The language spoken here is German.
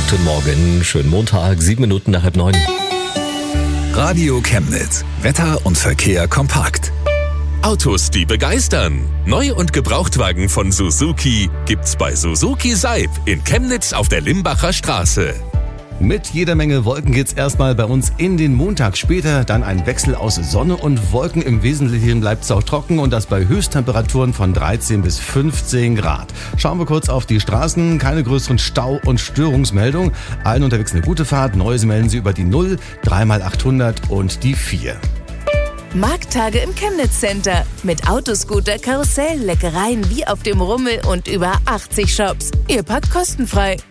Guten Morgen, schönen Montag, 7 Minuten nach 8:30. Radio Chemnitz. Wetter und Verkehr kompakt. Autos, die begeistern. Neu- und Gebrauchtwagen von Suzuki gibt's bei Suzuki Seib in Chemnitz auf der Limbacher Straße. Mit jeder Menge Wolken geht's erstmal bei uns in den Montag. Später dann ein Wechsel aus Sonne und Wolken. Im Wesentlichen bleibt's auch trocken und das bei Höchsttemperaturen von 13 bis 15 Grad. Schauen wir kurz auf die Straßen. Keine größeren Stau- und Störungsmeldungen. Allen unterwegs eine gute Fahrt. Neues melden Sie über die 0, 3x800 und die 4. Markttage im Chemnitz Center. Mit Autoscooter, Karussell, Leckereien wie auf dem Rummel und über 80 Shops. Ihr packt kostenfrei.